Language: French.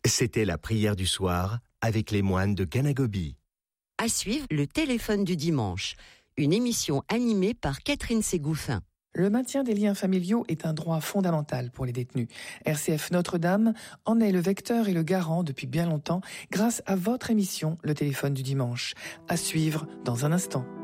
C'était la prière du soir avec les moines de Ganagobi. À suivre, le téléphone du dimanche, une émission animée par Catherine Ségouffin. Le maintien des liens familiaux est un droit fondamental pour les détenus. RCF Notre-Dame en est le vecteur et le garant depuis bien longtemps grâce à votre émission Le téléphone du dimanche. À suivre dans un instant.